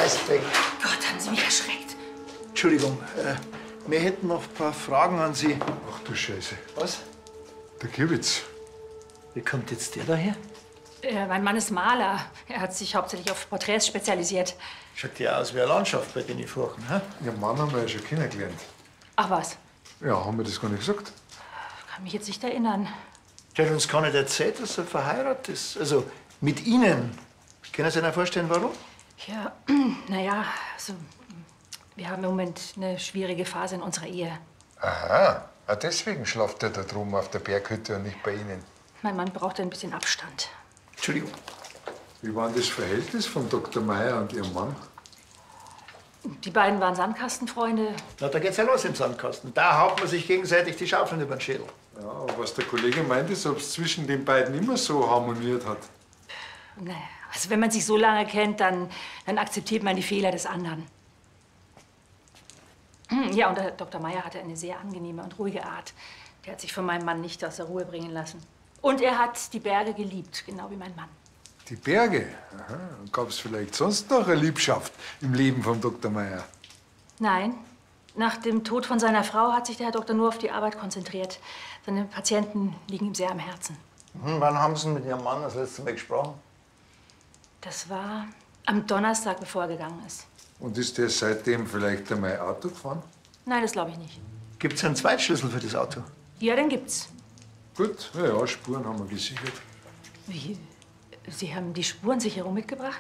reißt weg. Gott, haben Sie mich erschreckt. Entschuldigung, wir hätten noch ein paar Fragen an Sie. Ach du Scheiße. Was? Der Kiewitz. Wie kommt jetzt der daher? Mein Mann ist Maler. Er hat sich hauptsächlich auf Porträts spezialisiert. Schaut ja aus wie eine Landschaft bei den Furchen, hä? Ihr Mann haben wir ja schon kennengelernt. Ach was, Ja, haben wir das gar nicht gesagt? kann mich jetzt nicht erinnern. Der hat uns gar nicht erzählt, dass er verheiratet ist. Also mit Ihnen. Können Sie sich denn vorstellen, warum? Ja, naja, also, wir haben im Moment eine schwierige Phase in unserer Ehe. Aha, deswegen schlaft er da drüben auf der Berghütte und nicht bei Ihnen. Mein Mann braucht ein bisschen Abstand. Entschuldigung. Wie war denn das Verhältnis von Dr. Meier und Ihrem Mann? Die beiden waren Sandkastenfreunde. Na, da geht's ja los im Sandkasten. Da haut man sich gegenseitig die Schaufeln über den Schädel. Ja, aber was der Kollege meint, ist, ob es zwischen den beiden immer so harmoniert hat. Naja, also wenn man sich so lange kennt, dann akzeptiert man die Fehler des anderen. Ja, und der Dr. Meier hatte eine sehr angenehme und ruhige Art. Der hat sich von meinem Mann nicht aus der Ruhe bringen lassen. Und er hat die Berge geliebt, genau wie mein Mann. Die Berge? Aha. Gab es vielleicht sonst noch eine Liebschaft im Leben von Dr. Meier? Nein, nach dem Tod von seiner Frau hat sich der Herr Doktor nur auf die Arbeit konzentriert. Seine Patienten liegen ihm sehr am Herzen. Wann haben Sie mit Ihrem Mann das letzte Mal gesprochen? Das war am Donnerstag, bevor er gegangen ist. Und ist der seitdem vielleicht einmal Auto gefahren? Nein, das glaube ich nicht. Gibt's einen Zweitschlüssel für das Auto? Ja, den gibt's. Gut, ja, Spuren haben wir gesichert. Wie? Sie haben die Spurensicherung mitgebracht?